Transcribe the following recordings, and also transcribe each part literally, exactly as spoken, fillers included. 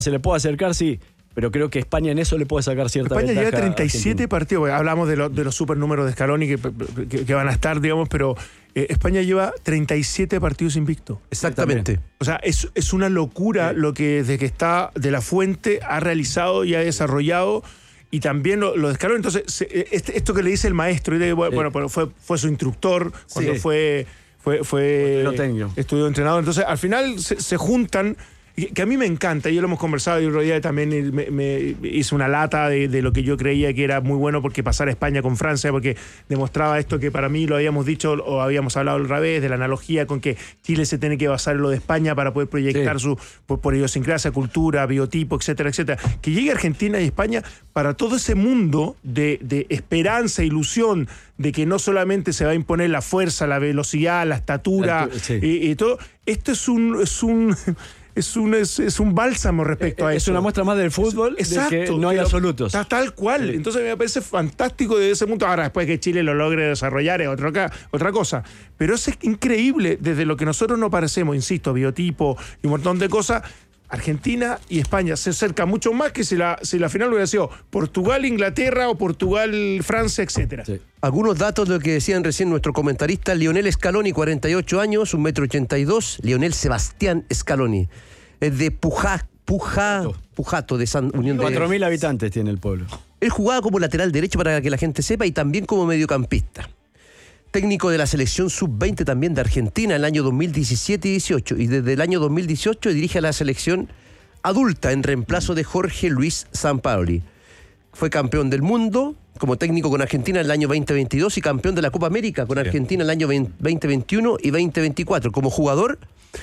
se le puede acercar, sí. Pero creo que España en eso le puede sacar cierta España ventaja. lleva treinta y siete partidos. Hablamos de, lo, de los supernúmeros de Scaloni que, que, que van a estar, digamos, pero eh, España lleva treinta y siete partidos invictos. Exactamente. O sea, es, es una locura sí. lo que desde que está De La Fuente ha realizado y ha desarrollado. Y también lo, lo de Scaloni. Entonces, este, esto que le dice el maestro, y de, bueno, sí. fue, fue su instructor cuando sí. fue, fue, fue estudió entrenador. Entonces, al final se, se juntan. Que a mí me encanta, y yo lo hemos conversado, y otro día también me, me hice una lata de, de lo que yo creía que era muy bueno porque pasar a España con Francia, porque demostraba esto que para mí lo habíamos dicho o habíamos hablado al revés, de la analogía con que Chile se tiene que basar en lo de España para poder proyectar sí. su por, por idiosincrasia, cultura, biotipo, etcétera, etcétera. Que llegue Argentina y España para todo ese mundo de, de esperanza, ilusión, de que no solamente se va a imponer la fuerza, la velocidad, la estatura, la, sí. y, y todo. Esto es un... Es un Es un, es, es un bálsamo respecto a es eso. Es una muestra más del fútbol, es, exacto, de que no hay absolutos. Está tal cual. Sí. Entonces me parece fantástico de ese punto. Ahora, después que Chile lo logre desarrollar es otra, otra cosa. Pero es increíble desde lo que nosotros nos parecemos, insisto, biotipo y un montón de cosas. Argentina y España se acercan mucho más que si la, si la final hubiera sido Portugal, Inglaterra o Portugal, Francia, etcétera. Sí. Algunos datos de lo que decían recién nuestro comentarista, Lionel Scaloni, cuarenta y ocho años, un metro ochenta y dos, Lionel Sebastián Scaloni, es de Pujá, Pujá, Pujato, de San Unión de... cuatro mil habitantes tiene el pueblo. Él jugaba como lateral derecho, para que la gente sepa, y también como mediocampista. Técnico de la selección sub veinte también de Argentina en el año dos mil diecisiete y dieciocho, y desde el año dos mil dieciocho dirige a la selección adulta en reemplazo de Jorge Luis Sampaoli. Fue campeón del mundo como técnico con Argentina en el año veinte veintidós y campeón de la Copa América con Argentina en el año veinte veintiuno y veinte veinticuatro. Como jugador,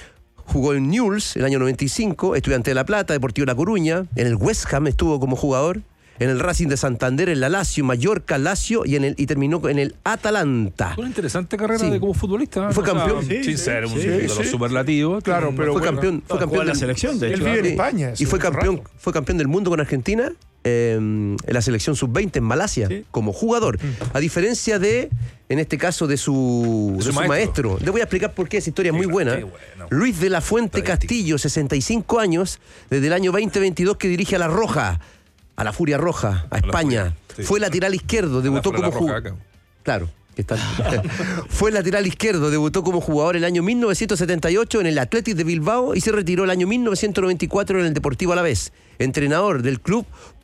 jugó en Newell's el año noventa y cinco, Estudiantes de La Plata, Deportivo La Coruña, en el West Ham estuvo como jugador, en el Racing de Santander, en la Lazio, Mallorca, Lazio y en el y terminó en el Atalanta. Una interesante carrera sí. de como futbolista, ¿no? Fue campeón. O sea, sí, sin ser un sí, de los sí. superlativos. Claro, pero fue bueno, campeón, fue campeón de la selección, de hecho. Él vive en España. Y fue campeón, fue campeón del mundo con Argentina eh, en la selección sub veinte en Malasia, sí. como jugador. A diferencia de, en este caso, de su, de su, de su maestro. maestro. Le voy a explicar por qué esa historia es muy buena. Bueno. Luis de la Fuente Castillo, sesenta y cinco años, desde el año veinte veintidós que dirige a La Roja, a la Furia Roja, a España. Sí. Fue lateral izquierdo, debutó como jugador. Claro. Está... Fue lateral izquierdo, debutó como jugador el año mil novecientos setenta y ocho en el Athletic de Bilbao y se retiró el año mil novecientos noventa y cuatro en el Deportivo Alavés. Entrenador del club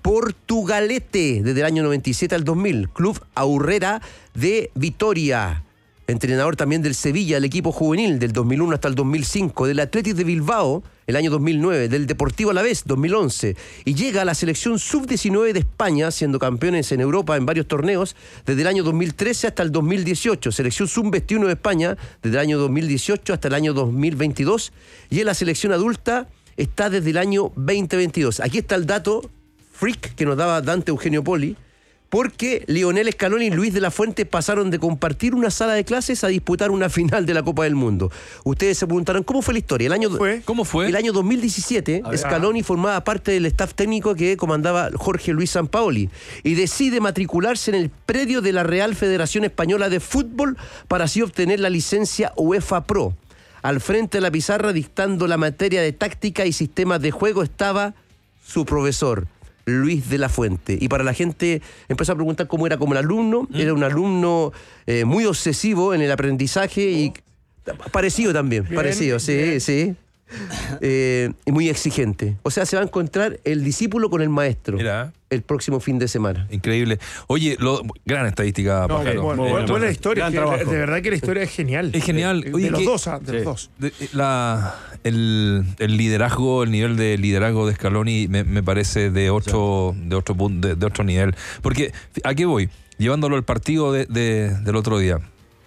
Portugalete desde el año noventa y siete al dos mil. Club Aurrera de Vitoria. Entrenador también del Sevilla, el equipo juvenil del dos mil uno hasta el dos mil cinco, del Athletic de Bilbao el año dos mil nueve, del Deportivo Alavés dos mil once, y llega a la selección sub diecinueve de España, siendo campeones en Europa en varios torneos desde el año dos mil trece hasta el dos mil dieciocho, selección sub veintiuno de España desde el año dos mil dieciocho hasta el año dos mil veintidós, y en la selección adulta está desde el año veinte veintidós. Aquí está el dato freak que nos daba Dante Eugenio Poli, porque Lionel Scaloni y Luis de la Fuente pasaron de compartir una sala de clases a disputar una final de la Copa del Mundo. Ustedes se preguntaron, ¿cómo fue la historia? El año, ¿Cómo fue? ¿Cómo fue? El año dos mil diecisiete, Scaloni formaba parte del staff técnico que comandaba Jorge Luis Sampaoli y decide matricularse en el predio de la Real Federación Española de Fútbol para así obtener la licencia UEFA Pro. Al frente de la pizarra, dictando la materia de táctica y sistemas de juego, estaba su profesor, Luis de la Fuente. Y para la gente empezó a preguntar cómo era como el alumno. Mm. Era un alumno eh, muy obsesivo en el aprendizaje oh. y parecido también, bien, parecido, sí, bien. sí. Eh, y muy exigente. O sea, se va a encontrar el discípulo con el maestro. Mira. El próximo fin de semana. Increíble. Oye, lo, gran estadística. No, bueno, bueno, bueno, buena historia. Que, de verdad que la historia es genial. Es genial. De, Oye, de los que, dos, de sí. los dos. De, la, el, el liderazgo, el nivel de liderazgo de Scaloni me, me parece de otro, sí. de, otro de, de otro nivel. Porque, ¿a qué voy? Llevándolo al partido de, de, del otro día.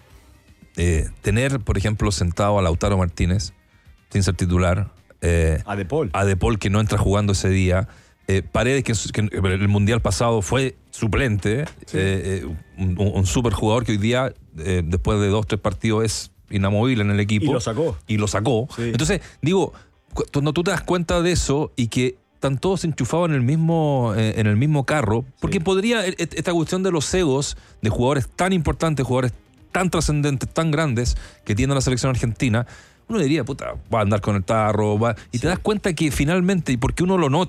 Eh, tener, por ejemplo, sentado a Lautaro Martínez, sin ser titular. Eh, a De Paul. A De Paul, que no entra jugando ese día. Eh, Paredes, que, que el Mundial pasado fue suplente, sí. eh, eh, un, un super jugador que hoy día, eh, después de dos, tres partidos, es inamovible en el equipo. Y lo sacó. Y lo sacó. Sí. Entonces, digo, cuando tú te das cuenta de eso y que están todos enchufados en el mismo, eh, en el mismo carro, porque sí. podría, esta cuestión de los egos de jugadores tan importantes, jugadores tan trascendentes, tan grandes que tiene la selección argentina, uno diría, puta, va a andar con el tarro, va, y te das cuenta que finalmente, y porque uno lo nota,